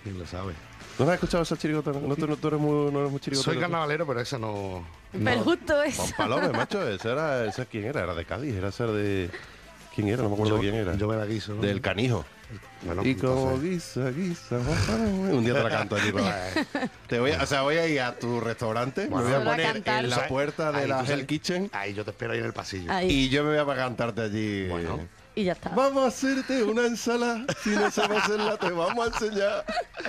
¿Quién lo sabe? ¿No has escuchado esa chirigota? ¿No eres muy chirigota? Soy carnavalero, pero esa no... Pero justo eso. Juan Palome, macho, esa ¿quién era? Era de Cádiz, era ser de... ¿Quién era? No me acuerdo quién era. Yo me la guiso, ¿no? Del Canijo. Bueno, Y como entonces- guisa, Juan Palome. Un día te la canto allí. Voy a ir a tu restaurante, Bueno, me voy a Solo a poner cantar. en la puerta de Ahí, la tú sabes- Hell Kitchen Ahí yo te espero ahí en el pasillo. Ahí. y yo me voy a cantarte allí. Bueno. Y ya está. Vamos a hacerte una ensalada. Si no sabes hacerla, te vamos a enseñar.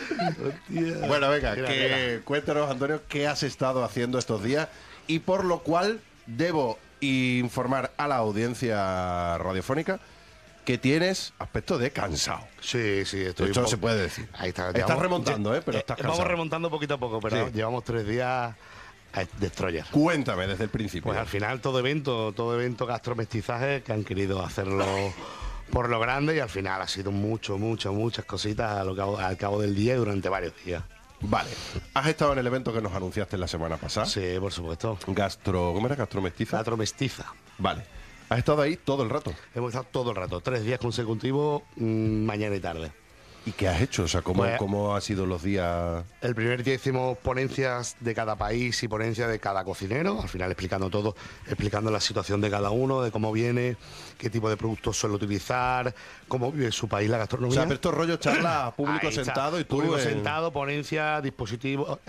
Bueno, venga, Mira. cuéntanos, Antonio, qué has estado haciendo estos días y por lo cual debo informar a la audiencia radiofónica que tienes aspecto de cansado. Sí, estoy... Esto se puede decir. Ahí está. Estás llevamos- remontando, pero estás cansado. Vamos remontando poquito a poco, pero Sí. llevamos 3 días a Destroyer. Cuéntame desde el principio. Pues al final todo evento gastromestizaje que han querido hacerlo por lo grande y al final ha sido muchas cositas al cabo del día y durante varios días. Vale. Has estado en el evento que nos anunciaste la semana pasada. Sí, por supuesto. ¿Cómo era? Gastromestiza. Gastromestiza. Vale. Has estado ahí todo el rato. Hemos estado todo el rato, 3 días consecutivos, mañana y tarde. ¿Y qué has hecho? O sea, ¿cómo, Pues- cómo han sido los días? El primer día hicimos ponencias de cada país y ponencias de cada cocinero, al final explicando todo, explicando la situación de cada uno, de cómo viene, qué tipo de productos suele utilizar, cómo vive su país la O gastronomía. sea, pero estos rollos charla público Ahí está. sentado y tú Público en- sentado, ponencia, dispositivo,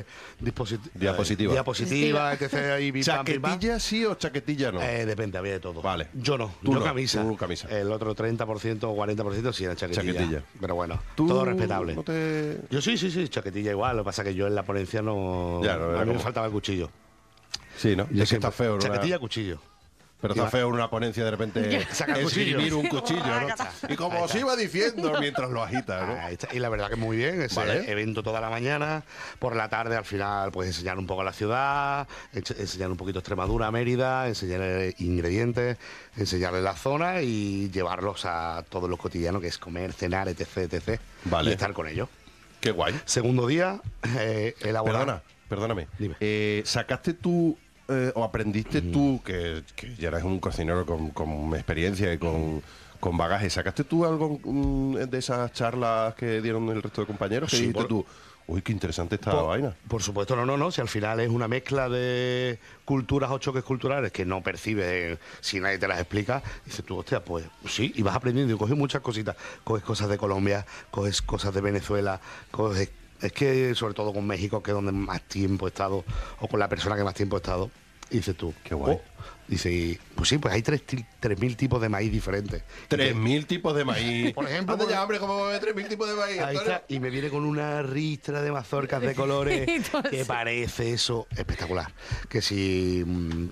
Diapositiva. diapositiva, etc. Ahí, pim, pam, pim, pam. ¿Chaquetilla sí o chaquetilla no? Depende, había de todo. Vale. Yo no, Tú yo no, camisa. tú camisa. El otro 30% o 40% sí era chaquetilla. Chaquetilla. Pero bueno, ¿Tú todo respetable. no te- Yo sí, chaquetilla igual. Lo que pasa es que yo en la ponencia no. Ya, no era a mí me como- faltaba el cuchillo. Sí, ¿no? Yo Es que está siempre- feo. en una- Chaquetilla, cuchillo. Pero está Iba- feo en una ponencia de repente Saca el cuchillo. escribir un cuchillo, ¿no? Y como Ahí os está. iba diciendo mientras lo agita, ¿no? Ahí está. Y la verdad que muy bien, ese Vale. evento toda la mañana, por la tarde al final pues enseñar un poco la ciudad, enseñar un poquito Extremadura, Mérida, enseñar ingredientes, enseñarles la zona y llevarlos a todo lo cotidiano que es comer, cenar, etc. Vale. Y estar con ellos. Qué guay. Segundo día, elaborar. Perdóname. Dime. ¿Sacaste tú o aprendiste tú, que ya eres un cocinero con experiencia y con bagaje, ¿sacaste tú algo de esas charlas que dieron el resto de compañeros? Que Sí, dijiste tú, uy, qué interesante esta vaina. Por supuesto, no. Si al final es una mezcla de culturas o choques culturales que no percibes si nadie te las explica, dices tú, hostia, pues sí, y vas aprendiendo y coges muchas cositas. Coges cosas de Colombia, coges cosas de Venezuela, coges... Es que sobre todo con México, que es donde más tiempo he estado, o con la persona que más tiempo he estado, y dices tú, Qué guay. dice, pues sí, pues hay 3.000 tipos de maíz diferentes. 3.000 tipos de maíz. Por ejemplo, Anda por- ya, hombre, ¿cómo ve 3.000 tipos de maíz? Ahí Antonio? está, y me viene con una ristra de mazorcas de colores que parece eso espectacular. Que si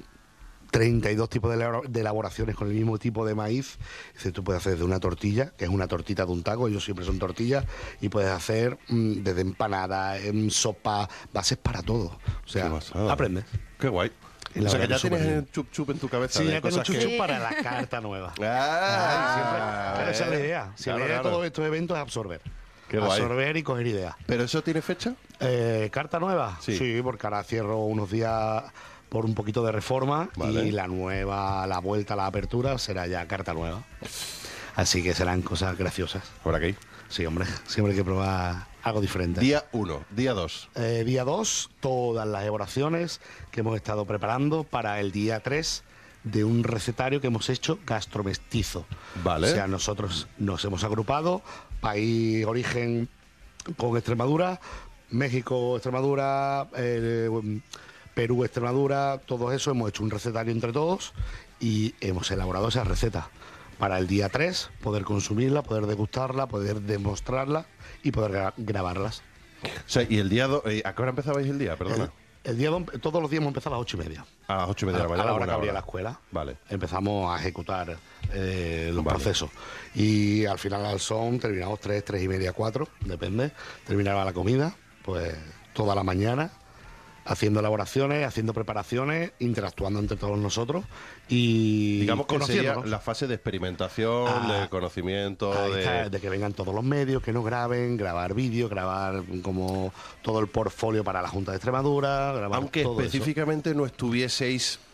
32 tipos de elaboraciones con el mismo tipo de maíz, dices, tú puedes hacer desde una tortilla, que es una tortita de un taco, ellos siempre son tortillas, y puedes hacer desde empanada, sopa, bases para todo. O sea, Qué pasada. aprendes. Qué guay. Y la O sea, que verdad ya que tienes súper el chup-chup en tu cabeza. Sí, de ya tengo cosas que- chuchu para la carta nueva. Ah, Claro, esa es la idea. Si Claro, la idea de claro. todos estos eventos es absorber. Qué guay. Absorber y coger ideas. ¿Pero eso tiene fecha? ¿Carta nueva? Sí. Porque ahora cierro unos días por un poquito de reforma Vale. y la vuelta a la apertura será ya carta nueva. Así que serán cosas graciosas. Por aquí. Sí, hombre, siempre hay que probar algo diferente. Día 1, día 2. Día 2, todas las elaboraciones que hemos estado preparando para el día 3 de un recetario que hemos hecho gastromestizo. Vale. O sea, nosotros nos hemos agrupado, país origen con Extremadura, México, Extremadura, Perú, Extremadura, todo eso, hemos hecho un recetario entre todos y hemos elaborado esa receta para el día 3, poder consumirla, poder degustarla, poder demostrarla y poder grabarlas. O sea, y el día 2, ¿a qué hora empezabais el día? Perdona. El día todos los días hemos empezado a las 8:30. A las 8:30 de la A mañana. la hora que buena abría hora. la escuela. Vale. Empezamos a ejecutar los Vale. procesos. Y al final al son terminamos 3:30, 4, depende. Terminaba la comida, pues toda la mañana, haciendo elaboraciones, haciendo preparaciones, interactuando entre todos nosotros y Digamos que sería conociéndonos. la fase de experimentación, de conocimiento, Ahí está, de... de que vengan todos los medios, que nos graben, grabar vídeos, grabar como todo el portfolio para la Junta de Extremadura, grabar Aunque todo eso. específicamente no estuvieseis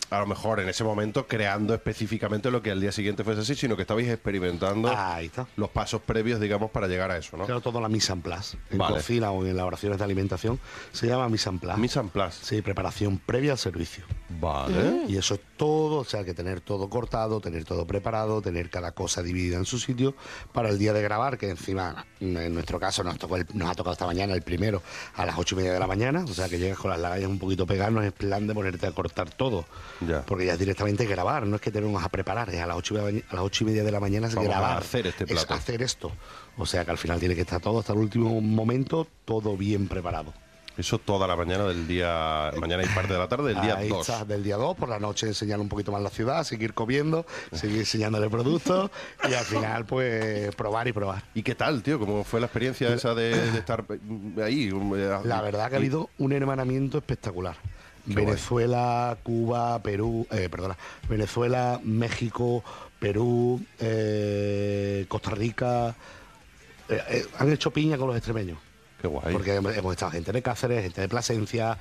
a lo mejor en ese momento creando específicamente lo que al día siguiente fuese así, sino que estabais experimentando Ahí está. los pasos previos, digamos, para llegar a eso, ¿no? Claro, todo la mise en place. En Vale. cocina o en elaboraciones de alimentación se llama mise en place. Mise en place. Sí, preparación previa al servicio. Vale. Y eso es todo, o sea, hay que tener todo cortado, tener todo preparado, tener cada cosa dividida en su sitio para el día de grabar, que encima, en nuestro caso, nos ha tocado esta mañana el primero a las 8:30 de la mañana, o sea, que llegas con las lagallas un poquito pegadas, no es plan de ponerte a cortar todo, Ya. porque ya es directamente grabar, no es que tenemos a preparar, es a las 8:30 de la mañana es Vamos a grabar. hacer este es plato. hacer esto. O sea, que al final tiene que estar todo, hasta el último momento, todo bien preparado. Eso toda la mañana del día, mañana y parte de la tarde del día Ahí 2. está, del día 2, por la noche enseñar un poquito más la ciudad, seguir comiendo, seguir enseñándole productos y al final pues probar y probar. ¿Y qué tal, tío? ¿Cómo fue la experiencia esa de estar ahí? La verdad que ha habido un hermanamiento espectacular. Venezuela, Cuba, Perú, Venezuela, México, Perú, Costa Rica, han hecho piña con los extremeños. Qué guay. Porque hemos estado gente de Cáceres, gente de Plasencia,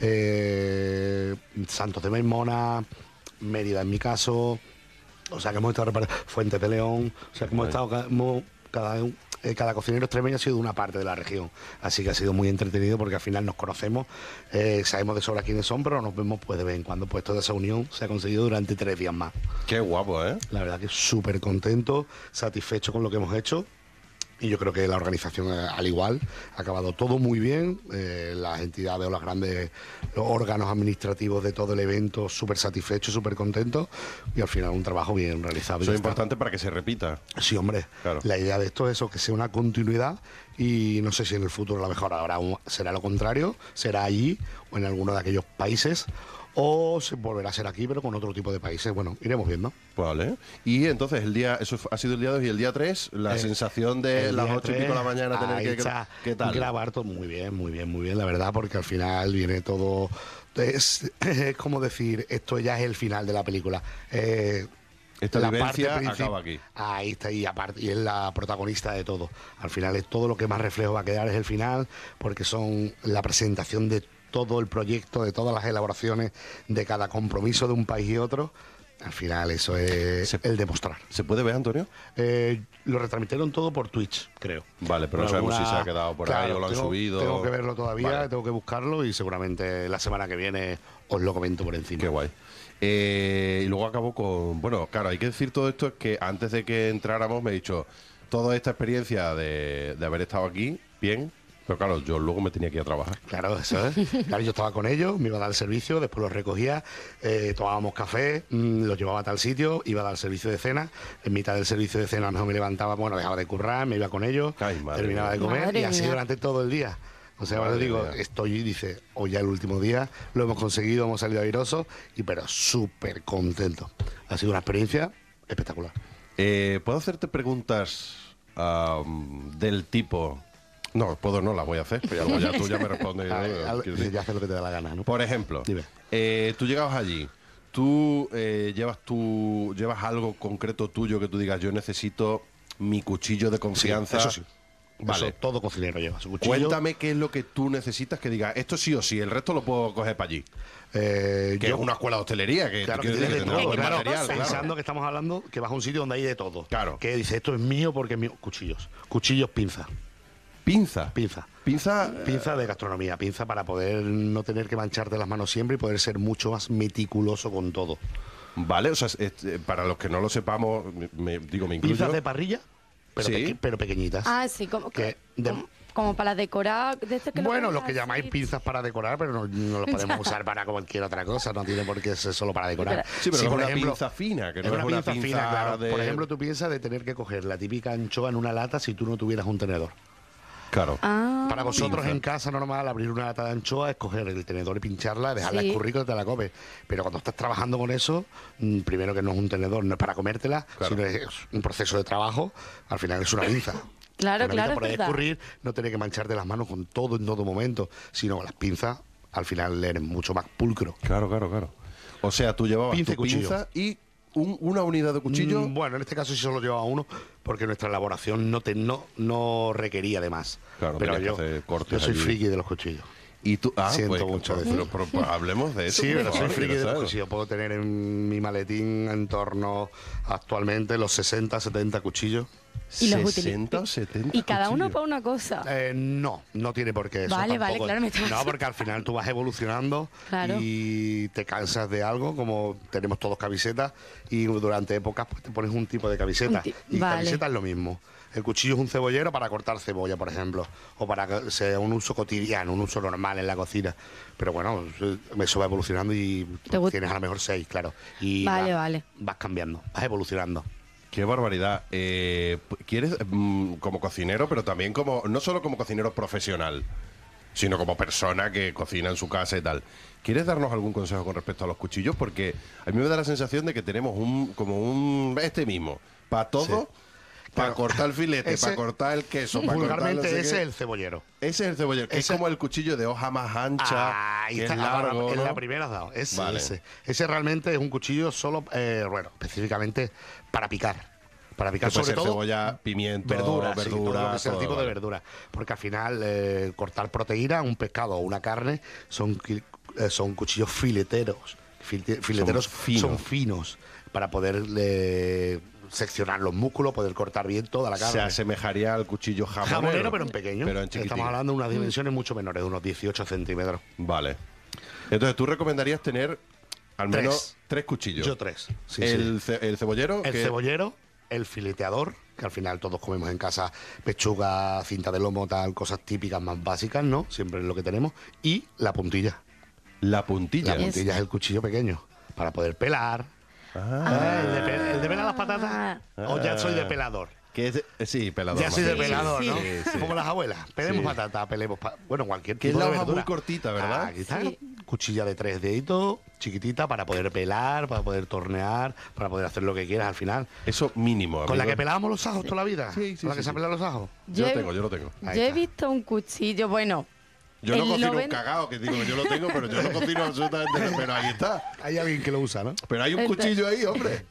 Santos de Maimona, Mérida en mi caso, o sea que hemos estado Fuentes de León, o sea que hemos estado cada cocinero extremeño ha sido de una parte de la región, así que ha sido muy entretenido porque al final nos conocemos, sabemos de sobra quiénes son, pero nos vemos pues de vez en cuando, pues toda esa unión se ha conseguido durante 3 días más. Qué guapo, ¿eh? La verdad que súper contento, satisfecho con lo que hemos hecho. Y yo creo que la organización, al igual, ha acabado todo muy bien. Las entidades o los grandes órganos administrativos de todo el evento, súper satisfechos, súper contentos. Y al final un trabajo bien realizado. Eso es importante para que se repita. Sí, hombre. Claro. La idea de esto es eso, que sea una continuidad. Y no sé si en el futuro a lo mejor será lo contrario, será allí o en alguno de aquellos países. O se volverá a ser aquí, pero con otro tipo de países. Bueno, iremos viendo. Vale. Y entonces eso ha sido el día 2 y el día 3, la sensación de El las día 8 y pico de la mañana tener ahí que... está, ¿Qué tal? grabar todo muy bien, muy bien, muy bien, la verdad, porque al final viene todo... Es como decir, esto ya es el final de la película. Esta la vivencia parte acaba aquí. Ahí está, y aparte, y es la protagonista de todo. Al final es todo lo que más reflejo va a quedar es el final, porque son la presentación de todo el proyecto, de todas las elaboraciones, de cada compromiso de un país y otro. Al final eso es el demostrar. ¿Se puede ver, Antonio? Lo retransmitieron todo por Twitch, creo. Vale, pero no sabemos si se ha quedado por ahí o lo han subido. Tengo que verlo todavía, Vale. tengo que buscarlo y seguramente la semana que viene os lo comento por encima. Qué guay. Y luego acabó con... Bueno, claro, hay que decir todo esto, es que antes de que entráramos me he dicho, toda esta experiencia de haber estado aquí, bien, pero claro, yo luego me tenía que ir a trabajar. Claro, eso es. Claro, yo estaba con ellos, me iba a dar el servicio, después los recogía, tomábamos café, los llevaba a tal sitio, iba a dar el servicio de cena. En mitad del servicio de cena a lo mejor me levantaba, bueno, dejaba de currar, me iba con ellos, Ay, madre terminaba mía. de comer Madre y así mía. durante todo el día. O sea, ahora Madre digo, mía. estoy, dice, hoy ya el último día, lo hemos conseguido, hemos salido airosos, pero súper contentos. Ha sido una experiencia espectacular. ¿Puedo hacerte preguntas del tipo... No, no las voy a hacer, pero luego ya tú ya me respondes. Quiero decir. Ya hace lo que te da la gana, ¿no? Por ejemplo, Dime. tú llegabas allí, tú llevas algo concreto tuyo que tú digas, yo necesito mi cuchillo de confianza. Eso sí. Vale. Eso todo cocinero lleva su cuchillo. Cuéntame qué es lo que tú necesitas que digas, esto sí o sí, el resto lo puedo coger para allí. Que es una escuela de hostelería, que Claro, que quiero decir tienes que de tendrá todo, buen claro, material, claro. pensando que estamos hablando que vas a un sitio donde hay de todo. Claro. Que dice, esto es mío porque es mío. Cuchillos, pinza. Pinza. Pinza de gastronomía, pinza para poder no tener que mancharte las manos siempre y poder ser mucho más meticuloso con todo. Vale, o sea, para los que no lo sepamos, me incluyo. Pinzas de parrilla, pero, Sí. pero pequeñitas. Ah, sí, como, Que de- como para decorar. De este que Bueno, pones lo que así. llamáis pinzas para decorar, pero no lo podemos usar para cualquier otra cosa, no tiene por qué ser solo para decorar. Sí, pero Si, es por una ejemplo, pinza fina, que no es una pinza pinza fina, claro. de... Por ejemplo, tú piensas de tener que coger la típica anchoa en una lata si tú no tuvieras un tenedor. Claro. Ah, Para vosotros Pinza. en casa normal abrir una lata de anchoa es coger el tenedor y pincharla, dejarla Sí. escurrir y te la comes. Pero cuando estás trabajando con eso, primero que no es un tenedor, no es para comértela, Claro. sino es un proceso de trabajo, al final es una pinza. Claro, Una pinza claro, por es ahí verdad. escurrir, no tener que mancharte las manos con todo en todo momento, sino con las pinzas, al final eres mucho más pulcro. Claro. O sea, tú llevabas Pinza y tu cuchillo. pinza y una unidad de cuchillo. Bueno, en este caso sí solo llevaba uno, porque nuestra elaboración no requería de más. Claro, pero tenías que hacer cortes yo soy allí. friki de los cuchillos. Y tú, Siento mucho decirlo. pero hablemos de eso. Sí, por pero soy favor, friki de los ¿sabes? cuchillos. Puedo tener en mi maletín en torno actualmente los 60, 70 cuchillos. Y los 60 o 70 Y cada uno cuchillos. para una cosa. No tiene por qué eso. Vale, tampoco. claro, me estás- No, porque al final tú vas evolucionando Claro. y te cansas de algo, como tenemos todos camisetas, y durante épocas pues, te pones un tipo de camiseta. Y Vale. camiseta es lo mismo. El cuchillo es un cebollero para cortar cebolla, por ejemplo, o para que sea un uso cotidiano, un uso normal en la cocina. Pero bueno, eso va evolucionando y ¿Te gusta? tienes a lo mejor 6, claro. Y Vale. vas cambiando, vas evolucionando. Qué barbaridad. ¿Quieres, como cocinero, pero también como, no solo como cocinero profesional, sino como persona que cocina en su casa y tal? ¿Quieres darnos algún consejo con respecto a los cuchillos? Porque a mí me da la sensación de que tenemos este mismo, para todo, para Claro. cortar el filete, Ese- para cortar el queso, para cortar no Vulgarmente sé ese qué. es el cebollero. Ese es el cebollero, que es Ese- como el cuchillo de hoja más ancha, Ahí que está, es largo, en ¿no? la primera has dado. Vale. Ese realmente es un cuchillo solo, bueno, específicamente para picar. Para picar Que puede sobre ser todo cebolla, pimiento, verduras, sí, todo lo verdura, que sea el todo, tipo de vale. verdura. Porque al final cortar proteína, un pescado o una carne son cuchillos fileteros. Fileteros son finos para poder seccionar los músculos, poder cortar bien toda la Se carne. asemejaría al cuchillo jamonero. Jamonero, pero en pequeño. Pero en chiquitín. Estamos hablando de unas dimensiones mucho menores, de unos 18 centímetros. Vale. Entonces, ¿tú recomendarías tener al Tres. menos 3 cuchillos? Yo 3. Sí, el, sí. el cebollero. El que- cebollero, el fileteador, que al final todos comemos en casa pechuga, cinta de lomo, tal, cosas típicas más básicas, ¿no? Siempre es lo que tenemos. Y la puntilla. La puntilla. La puntilla es el cuchillo pequeño, para poder pelar. Ah. El de pelar las patatas. O ya soy de pelador. Que es sí, pelador. Ya soy de más bien. pelador, sí, ¿no? sí, sí. Como las abuelas. Pelemos Sí. patata, pelemos bueno, cualquier Que es tipo la de hoja verdura. muy cortita, ¿verdad? Aquí está. Sí. Cuchilla de 3 deditos, chiquitita, para poder pelar, para poder tornear, para poder hacer lo que quieras al final. Eso mínimo. Con la amigo. que pelábamos los ajos toda la vida. Sí, sí, Con la sí, que se sí. pelan los ajos. Yo he- lo tengo. Ahí Yo he está. visto un cuchillo, bueno, Yo no El cocino un 90 cagao, que digo que yo lo tengo, pero yo no cocino absolutamente nada. Pero ahí está. Hay alguien que lo usa, ¿no? Pero hay un Este- cuchillo ahí, hombre.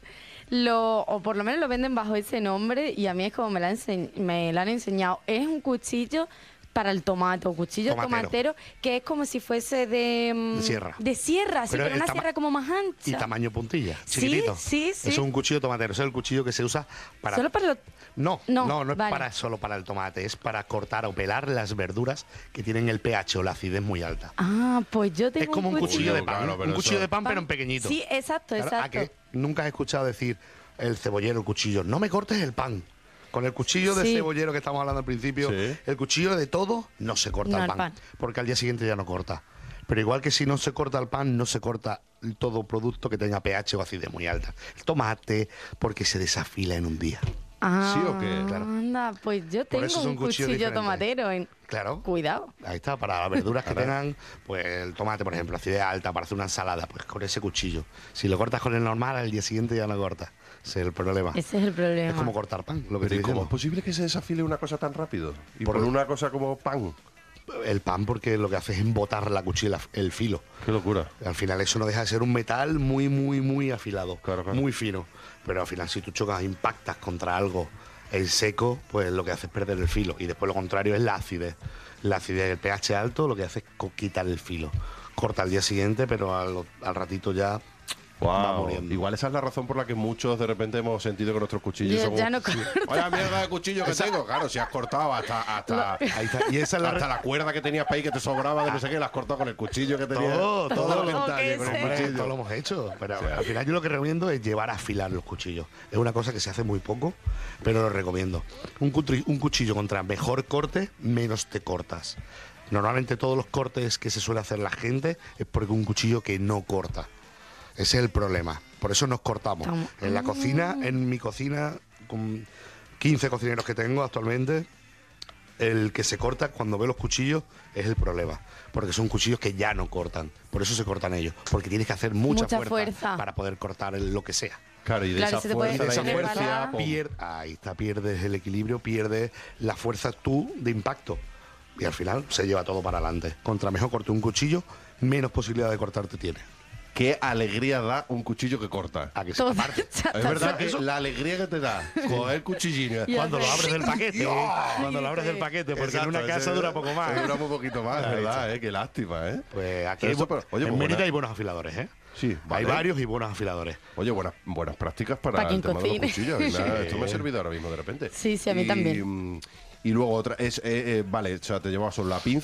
o por lo menos lo venden bajo ese nombre y a mí es como me lo han enseñado. Es un cuchillo para el tomate, o cuchillo Tomatero. tomatero, que es como si fuese de... De sierra. De sierra, sí, Pero pero el una tama- sierra como más ancha. Y tamaño puntilla, Sí, chiquitito. sí, sí. Eso es un cuchillo tomatero. Ese es el cuchillo que se usa para... Solo para los... No, No, no es vale. para solo para el tomate, es para cortar o pelar las verduras que tienen el pH o la acidez muy alta. Ah, pues yo tengo Es como un cuchillo de pan, Claro, pero un cuchillo eso- de pan pero en pequeñito. Sí, exacto, Claro, ¿a exacto. que nunca has escuchado decir el cebollero, el cuchillo? No me cortes el pan. Con el cuchillo de Sí. cebollero que estamos hablando al principio, Sí. el cuchillo de todo no se corta No, el el pan, pan. porque al día siguiente ya no corta. Pero igual que si no se corta el pan, no se corta todo producto que tenga pH o acidez muy alta. El tomate, porque se desafila en un día. Ah, ¿Sí o qué? Claro. Anda, pues yo Por tengo eso son un cuchillos cuchillo diferentes. tomatero. Claro. Cuidado. Ahí está, para las verduras que tengan, pues el tomate, por ejemplo, acidez alta, para hacer una ensalada, pues con ese cuchillo. Si lo cortas con el normal, al día siguiente ya no cortas. Ese es el problema. Ese es el problema. Es como cortar pan, lo que Pero te ¿y cómo es digo. posible que se desafile una cosa tan rápido? Y Por por el- una cosa como pan. El pan, porque lo que hace es embotar la cuchilla, el filo. Qué locura. Al final eso no deja de ser un metal muy, muy, muy afilado. Claro, claro. Muy fino. Pero al final si tú chocas, impactas contra algo en seco, pues lo que hace es perder el filo. Y después lo contrario es la acidez. La acidez, el pH alto, lo que hace es quitar el filo. Corta al día siguiente, pero al ratito ya va Wow. muriendo. Igual esa es la razón por la que muchos de repente hemos sentido que nuestros cuchillos Ya- son... ya no corta. Vaya mierda de cuchillo que tengo. Claro, si has cortado hasta Ahí está. Y esa es la hasta la cuerda que tenías para ahí que te sobraba de no sé qué, la has cortado con el cuchillo que tenías. Todo lo Todo que que con el sé. cuchillo. Todo lo hemos hecho. Pero al final yo lo que recomiendo es llevar a afilar los cuchillos. Es una cosa que se hace muy poco, pero lo recomiendo. Un cuchillo contra mejor corte, menos te cortas. Normalmente todos los cortes que se suele hacer la gente es porque un cuchillo que no corta. Ese es el problema. Por eso nos cortamos. Estamos- En la cocina, en mi cocina, con 15 cocineros que tengo actualmente, el que se corta cuando ve los cuchillos es el problema. Porque son cuchillos que ya no cortan. Por eso se cortan ellos. Porque tienes que hacer mucha, Mucha fuerza. para poder cortar lo que sea. Claro, y de Claro, esa se te puede fuerza, Y de la esa resbalar. inercia... fuerza, pum. ahí está, pierdes el equilibrio, pierdes la fuerza tú de impacto. Y al final se lleva todo para adelante. Contra mejor corte un cuchillo, menos posibilidad de cortarte tiene. qué alegría da un cuchillo que corta. A que Todo- aparte, Es verdad que Eso- la alegría que te da coger el cuchillín. Y cuando lo hacer- abres del paquete, cuando lo abres del paquete, porque en una Exacto, casa ese- dura poco más. ese dura muy poquito más, Ahí ¿verdad? está. Qué lástima, ¿eh? Pues aquí Pero hay, eso, pero, oye, en pues Mérida buena- hay buenos afiladores, ¿eh? Sí, Hay vale. varios y buenos afiladores. Oye, buenas prácticas para Pa' quien el tema de los cocine. cuchillos. Y nada, esto me ha servido ahora mismo de repente. Sí, sí, a mí también. Y luego otra es, vale, o sea, te llevas la pinza.